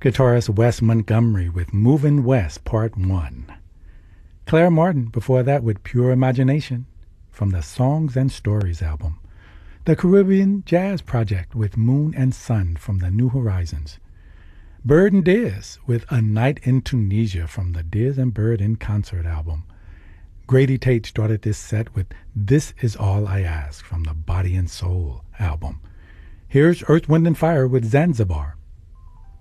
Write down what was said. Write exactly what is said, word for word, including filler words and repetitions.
Guitarist Wes Montgomery with Movin' West Part one. Claire Martin before that with Pure Imagination from the Songs and Stories album. The Caribbean Jazz Project with Moon and Sun from the New Horizons. Bird and Diz with A Night in Tunisia from the Diz and Bird in Concert album. Grady Tate started this set with This Is All I Ask from the Body and Soul album. Here's Earth, Wind and Fire with Zanzibar